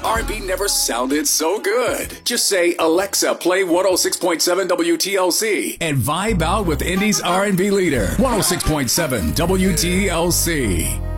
R&B never sounded so good. Just say, Alexa, play 106.7 WTLC and vibe out with Indy's R&B leader, 106.7 WTLC.